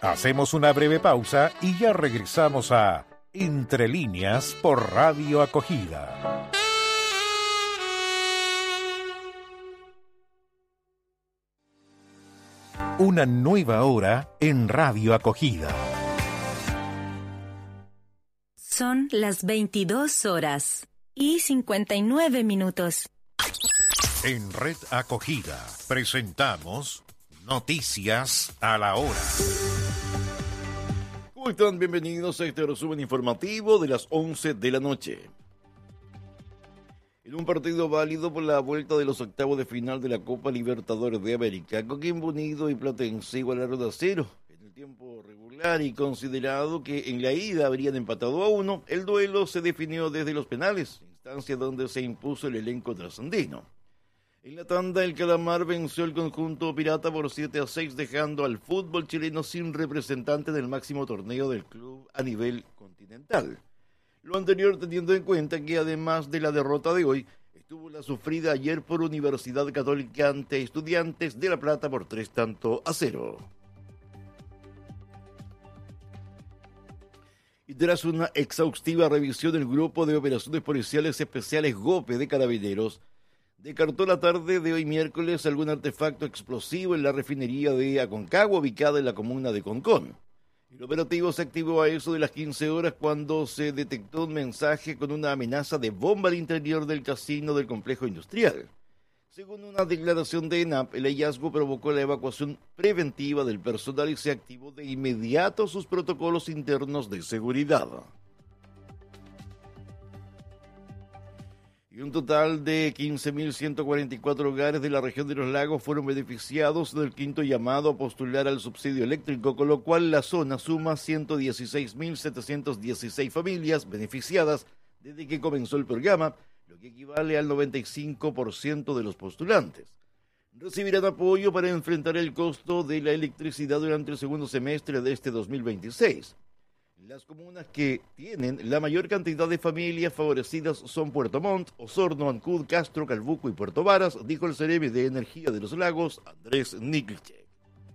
Hacemos una breve pausa y ya regresamos a Entre Líneas por Radio Acogida. Una nueva hora en Radio Acogida. Son las 22:59. En Red Acogida presentamos Noticias a la Hora. ¿Cómo están? Bienvenidos a este resumen informativo de las 11 de la noche. En un partido válido por la vuelta de los octavos de final de la Copa Libertadores de América, Coquimbo Unido y Platense igualaron a 0 en el tiempo regular y considerado que en la ida habrían empatado a 1, el duelo se definió desde los penales, instancia donde se impuso el elenco trasandino. En la tanda, el Calamar venció el conjunto pirata por 7-6, dejando al fútbol chileno sin representante en el máximo torneo del club a nivel continental. Lo anterior teniendo en cuenta que además de la derrota de hoy, estuvo la sufrida ayer por Universidad Católica ante Estudiantes de La Plata por 3-0. Y tras una exhaustiva revisión del Grupo de Operaciones Policiales Especiales GOPE de Carabineros, descartó la tarde de hoy miércoles algún artefacto explosivo en la refinería de Aconcagua, ubicada en la comuna de Concón. El operativo se activó a eso de las 15 horas cuando se detectó un mensaje con una amenaza de bomba al interior del casino del complejo industrial. Según una declaración de ENAP, el hallazgo provocó la evacuación preventiva del personal y se activó de inmediato sus protocolos internos de seguridad. Y un total de 15.144 hogares de la región de los lagos fueron beneficiados del quinto llamado a postular al subsidio eléctrico, con lo cual la zona suma 116.716 familias beneficiadas desde que comenzó el programa, lo que equivale al 95% de los postulantes. Recibirán apoyo para enfrentar el costo de la electricidad durante el segundo semestre de este 2026. Las comunas que tienen la mayor cantidad de familias favorecidas son Puerto Montt, Osorno, Ancud, Castro, Calbuco y Puerto Varas, dijo el Ceremi de Energía de los Lagos, Andrés Niklichek.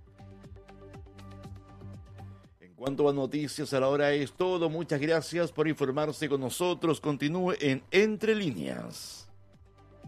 En cuanto a noticias a la hora es todo. Muchas gracias por informarse con nosotros. Continúe en Entre Líneas.